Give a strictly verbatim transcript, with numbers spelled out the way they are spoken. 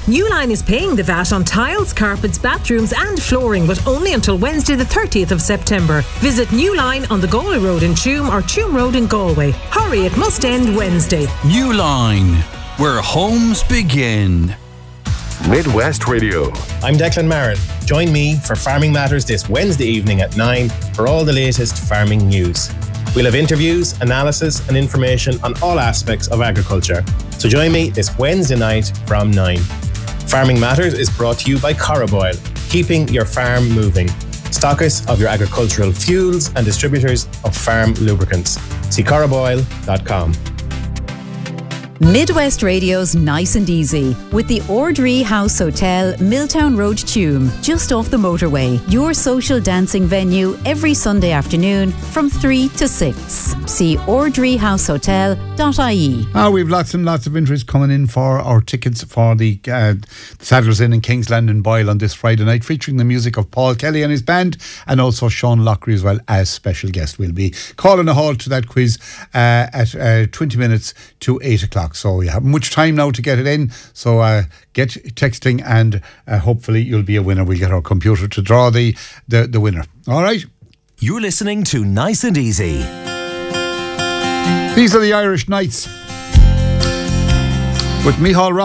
Newline is paying the V A T on tiles, carpets, bathrooms and flooring, but only until Wednesday the thirtieth of September. Visit Newline on the Galway Road in Tuam or Tuam Road in Galway. Hurry, it must end Wednesday. Newline, where homes begin. Midwest Radio. I'm Declan Marin. Join me for Farming Matters this Wednesday evening at nine for all the latest farming news. We'll have interviews, analysis and information on all aspects of agriculture. So join me this Wednesday night from nine. Farming Matters is brought to you by Coroboil, keeping your farm moving. Stockists of your agricultural fuels and distributors of farm lubricants. See coroboil dot com. Midwest Radio's Nice and Easy with the Ordree House Hotel, Milltown Road, Tuam, just off the motorway. Your social dancing venue every Sunday afternoon from three to six. See ordree house hotel dot I E. Ah, we've lots and lots of interest coming in for our tickets for the, uh, the Saddlers Inn in Kingsland and Boyle on this Friday night, featuring the music of Paul Kelly and his band, and also Sean Lockery as well as special guest. We'll be calling a halt to that quiz uh, at uh, twenty minutes to eight o'clock. So you have much time now to get it in. So uh, get texting and uh, hopefully you'll be a winner. We'll get our computer to draw the, the, the winner. All right. You're listening to Nice and Easy. These are the Irish Knights with Micheál Rock.